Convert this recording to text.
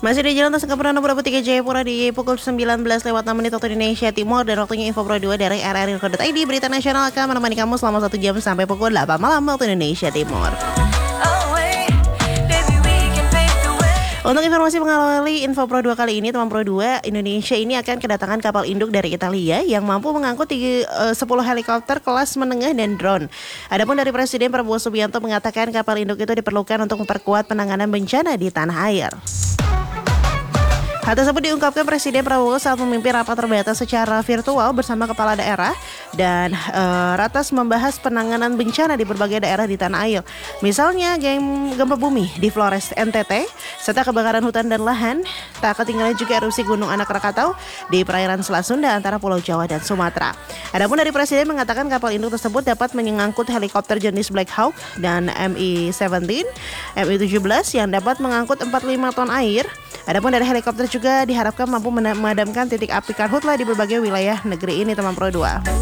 Masih di Jalan Tol Singapura nomor 3 Jayapura di pukul 19:06 waktu Indonesia Timur. Dan waktunya Info Pro 2 dari RRI.id. Berita nasional akan menemani kamu selama 1 jam sampai pukul 8 malam waktu Indonesia Timur. Untuk informasi mengawali Info Pro 2 kali ini, teman Pro 2, Indonesia ini akan kedatangan kapal induk dari Italia yang mampu mengangkut 10 helikopter kelas menengah dan drone. Adapun dari Presiden Prabowo Subianto mengatakan kapal induk itu diperlukan untuk memperkuat penanganan bencana di tanah air. Hal tersebut diungkapkan Presiden Prabowo saat memimpin rapat terbatas secara virtual bersama kepala daerah dan ratas membahas penanganan bencana di berbagai daerah di tanah air. Misalnya gempa bumi di Flores NTT, serta kebakaran hutan dan lahan. Tak ketinggalan juga erupsi Gunung Anak Rakatau di perairan Selat Sunda antara Pulau Jawa dan Sumatera. Adapun dari Presiden mengatakan kapal induk tersebut dapat mengangkut helikopter jenis Black Hawk dan Mi-17, Mi-17 yang dapat mengangkut 45 ton air. Adapun dari helikopter juga diharapkan mampu memadamkan titik api karhutla di berbagai wilayah negeri ini, teman Pro 2.